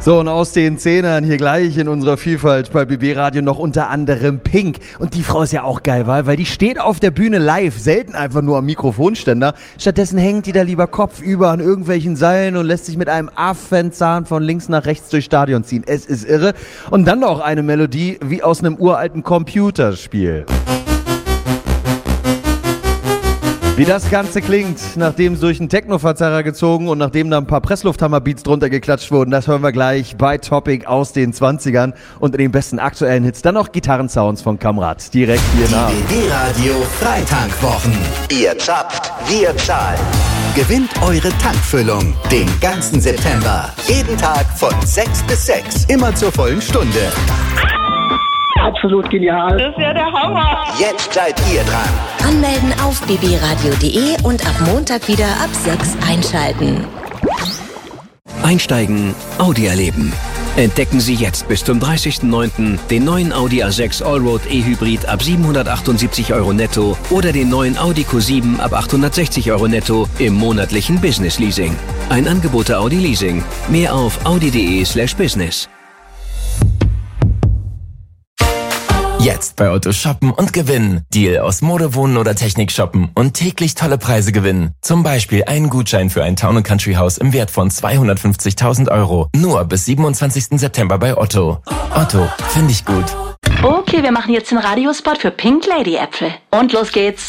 So, und aus den Zehnern hier gleich in unserer Vielfalt bei BB Radio noch unter anderem Pink. Und die Frau ist ja auch geil, weil die steht auf der Bühne live, selten einfach nur am Mikrofonständer. Stattdessen hängt die da lieber kopfüber an irgendwelchen Seilen und lässt sich mit einem Affenzahn von links nach rechts durchs Stadion ziehen. Es ist irre. Und dann noch eine Melodie wie aus einem uralten Computerspiel. Wie das Ganze klingt, nachdem es durch einen Techno-Verzerrer gezogen und nachdem da ein paar Presslufthammer-Beats drunter geklatscht wurden, das hören wir gleich bei Topic aus den 20ern und in den besten aktuellen Hits dann noch Gitarrensounds von Kamrat. Direkt hier nach. Die BB Radio Freitankwochen. Ihr zapft, wir zahlen. Gewinnt eure Tankfüllung den ganzen September. Jeden Tag von 6 bis 6. Immer zur vollen Stunde. Absolut genial. Das ist ja der Hammer. Jetzt seid ihr dran. Anmelden auf bbradio.de und ab Montag wieder ab 6 einschalten. Einsteigen, Audi erleben. Entdecken Sie jetzt bis zum 30.09. den neuen Audi A6 Allroad E-Hybrid ab 778 € netto oder den neuen Audi Q7 ab 860 € netto im monatlichen Business Leasing. Ein Angebot der Audi Leasing. Mehr auf audi.de/business. Jetzt bei Otto shoppen und gewinnen. Deal aus Mode, Wohnen oder Technik shoppen und täglich tolle Preise gewinnen. Zum Beispiel einen Gutschein für ein Town & Country Haus im Wert von 250.000 €. Nur bis 27. September bei Otto. Otto, finde ich gut. Okay, wir machen jetzt den Radiospot für Pink Lady Äpfel. Und los geht's.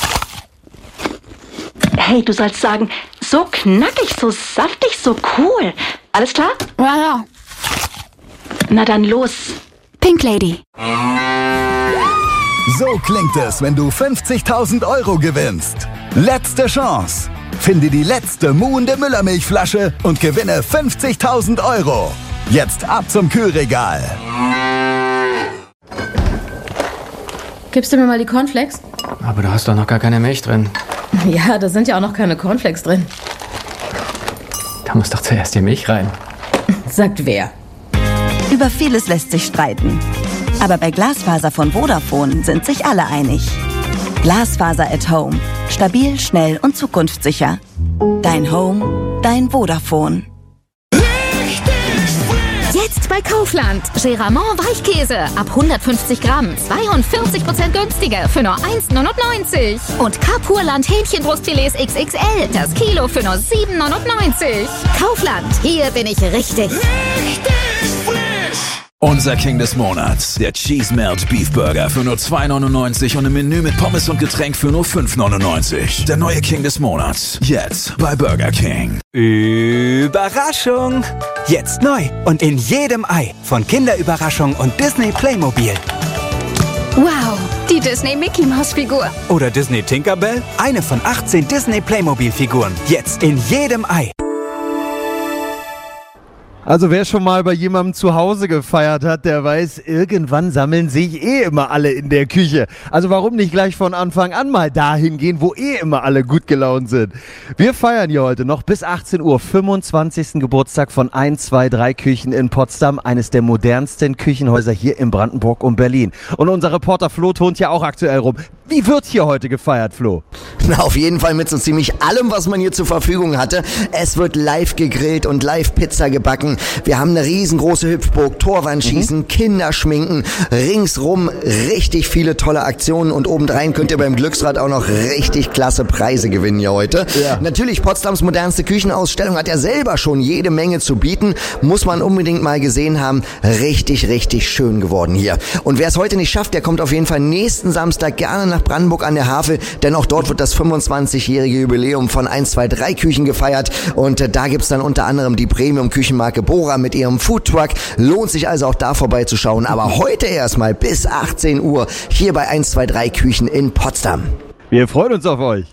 Hey, du sollst sagen, so knackig, so saftig, so cool. Alles klar? Ja. Na dann los. Pink Lady. So klingt es, wenn du 50.000 € gewinnst. Letzte Chance. Finde die letzte muhende Müllermilchflasche und gewinne 50.000 €. Jetzt ab zum Kühlregal. Gibst du mir mal die Cornflakes? Aber du hast doch noch gar keine Milch drin. Ja, da sind ja auch noch keine Cornflakes drin. Da muss doch zuerst die Milch rein. Sagt wer? Über vieles lässt sich streiten. Aber bei Glasfaser von Vodafone sind sich alle einig. Glasfaser at Home. Stabil, schnell und zukunftssicher. Dein Home, dein Vodafone. Jetzt bei Kaufland. Geramont Weichkäse ab 150 Gramm. 42% günstiger für nur 1,99. Und Kapurland Hähnchenbrustfilets XXL. Das Kilo für nur 7,99. Kaufland. Hier bin ich richtig. Unser King des Monats, der Cheese Melt Beef Burger für nur 2,99 und im Menü mit Pommes und Getränk für nur 5,99. Der neue King des Monats, jetzt bei Burger King. Überraschung! Jetzt neu und in jedem Ei von Kinderüberraschung und Disney Playmobil. Wow, die Disney Mickey Maus Figur. Oder Disney Tinkerbell, eine von 18 Disney Playmobil Figuren. Jetzt in jedem Ei. Also wer schon mal bei jemandem zu Hause gefeiert hat, der weiß, irgendwann sammeln sich immer alle in der Küche. Also warum nicht gleich von Anfang an mal dahin gehen, wo immer alle gut gelaunt sind. Wir feiern hier heute noch bis 18 Uhr 25. Geburtstag von 123 Küchen in Potsdam, eines der modernsten Küchenhäuser hier in Brandenburg und Berlin. Und unser Reporter Flo turnt ja auch aktuell rum. Wie wird hier heute gefeiert, Flo? Na, auf jeden Fall mit so ziemlich allem, was man hier zur Verfügung hatte. Es wird live gegrillt und live Pizza gebacken. Wir haben eine riesengroße Hüpfburg, Torwandschießen, Kinderschminken, ringsrum richtig viele tolle Aktionen und obendrein könnt ihr beim Glücksrad auch noch richtig klasse Preise gewinnen hier heute. Ja. Natürlich, Potsdams modernste Küchenausstellung hat ja selber schon jede Menge zu bieten. Muss man unbedingt mal gesehen haben. Richtig, richtig schön geworden hier. Und wer es heute nicht schafft, der kommt auf jeden Fall nächsten Samstag gerne nach Brandenburg an der Havel, denn auch dort wird das 25-jährige Jubiläum von 123 Küchen gefeiert und da gibt's dann unter anderem die Premium-Küchenmarke Bora mit ihrem Foodtruck. Lohnt sich also auch da vorbeizuschauen, aber heute erstmal bis 18 Uhr hier bei 123 Küchen in Potsdam. Wir freuen uns auf euch.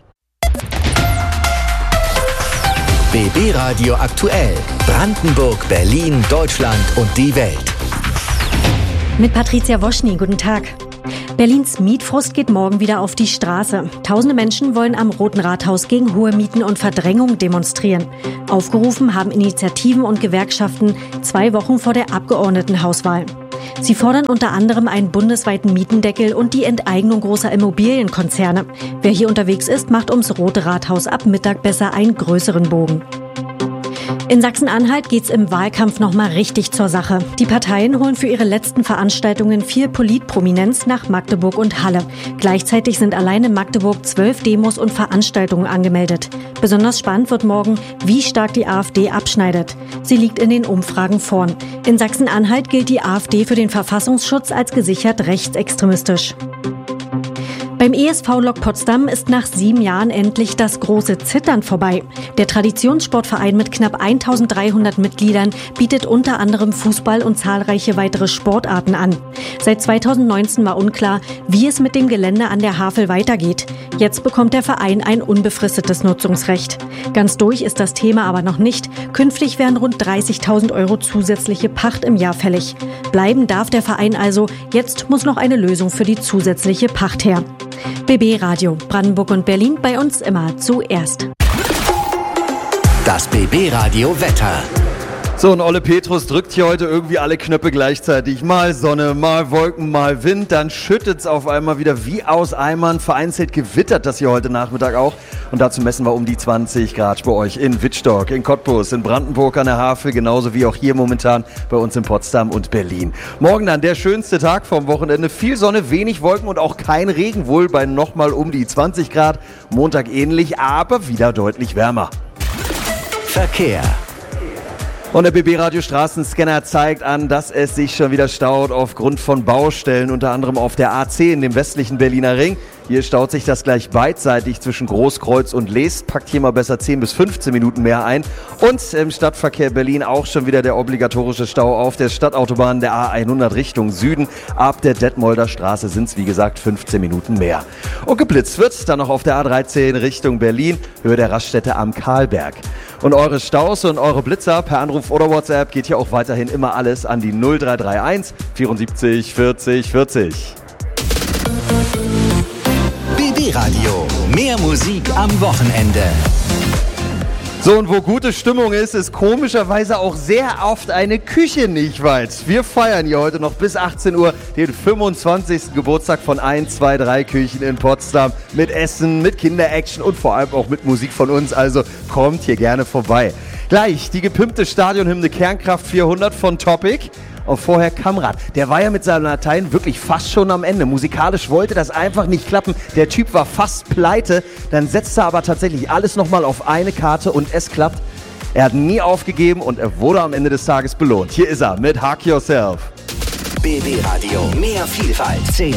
BB Radio aktuell. Brandenburg, Berlin, Deutschland und die Welt. Mit Patricia Woschny, guten Tag. Berlins Mietfrust geht morgen wieder auf die Straße. Tausende Menschen wollen am Roten Rathaus gegen hohe Mieten und Verdrängung demonstrieren. Aufgerufen haben Initiativen und Gewerkschaften 2 Wochen vor der Abgeordnetenhauswahl. Sie fordern unter anderem einen bundesweiten Mietendeckel und die Enteignung großer Immobilienkonzerne. Wer hier unterwegs ist, macht ums Rote Rathaus ab Mittag besser einen größeren Bogen. In Sachsen-Anhalt geht's im Wahlkampf nochmal richtig zur Sache. Die Parteien holen für ihre letzten Veranstaltungen viel Politprominenz nach Magdeburg und Halle. Gleichzeitig sind allein in Magdeburg 12 Demos und Veranstaltungen angemeldet. Besonders spannend wird morgen, wie stark die AfD abschneidet. Sie liegt in den Umfragen vorn. In Sachsen-Anhalt gilt die AfD für den Verfassungsschutz als gesichert rechtsextremistisch. Beim ESV Lok Potsdam ist nach 7 Jahren endlich das große Zittern vorbei. Der Traditionssportverein mit knapp 1300 Mitgliedern bietet unter anderem Fußball und zahlreiche weitere Sportarten an. Seit 2019 war unklar, wie es mit dem Gelände an der Havel weitergeht. Jetzt bekommt der Verein ein unbefristetes Nutzungsrecht. Ganz durch ist das Thema aber noch nicht. Künftig werden rund 30.000 € zusätzliche Pacht im Jahr fällig. Bleiben darf der Verein also. Jetzt muss noch eine Lösung für die zusätzliche Pacht her. BB Radio, Brandenburg und Berlin, bei uns immer zuerst. Das BB Radio Wetter. So, und Olle Petrus drückt hier heute irgendwie alle Knöpfe gleichzeitig. Mal Sonne, mal Wolken, mal Wind. Dann schüttet's auf einmal wieder wie aus Eimern. Vereinzelt gewittert das hier heute Nachmittag auch. Und dazu messen wir um die 20 Grad bei euch in Wittstock, in Cottbus, in Brandenburg an der Havel, genauso wie auch hier momentan bei uns in Potsdam und Berlin. Morgen dann der schönste Tag vom Wochenende. Viel Sonne, wenig Wolken und auch kein Regen, wohl bei nochmal um die 20 Grad. Montag ähnlich, aber wieder deutlich wärmer. Verkehr. Und der BB-Radio Straßenscanner zeigt an, dass es sich schon wieder staut aufgrund von Baustellen, unter anderem auf der A10, dem westlichen Berliner Ring. Hier staut sich das gleich beidseitig zwischen Großkreuz und Leest, packt hier mal besser 10 bis 15 Minuten mehr ein. Und im Stadtverkehr Berlin auch schon wieder der obligatorische Stau auf der Stadtautobahn der A100 Richtung Süden. Ab der Detmolder Straße sind es wie gesagt 15 Minuten mehr. Und geblitzt wird dann noch auf der A13 Richtung Berlin, Höhe der Raststätte am Karlberg. Und eure Staus und eure Blitzer per Anruf oder WhatsApp geht hier auch weiterhin immer alles an die 0331 74 40 40. BB Radio. Mehr Musik am Wochenende. So, und wo gute Stimmung ist, ist komischerweise auch sehr oft eine Küche nicht weit. Wir feiern hier heute noch bis 18 Uhr den 25. Geburtstag von 1, 2, 3 Küchen in Potsdam. Mit Essen, mit Kinderaction und vor allem auch mit Musik von uns. Also kommt hier gerne vorbei. Gleich die gepimpte Stadionhymne Kernkraft 400 von Topic. Und vorher Kamrat. Der war ja mit seinem Latein wirklich fast schon am Ende. Musikalisch wollte das einfach nicht klappen. Der Typ war fast pleite. Dann setzte er aber tatsächlich alles nochmal auf eine Karte und es klappt. Er hat nie aufgegeben und er wurde am Ende des Tages belohnt. Hier ist er mit Hug Yourself. BB Radio. Mehr Vielfalt.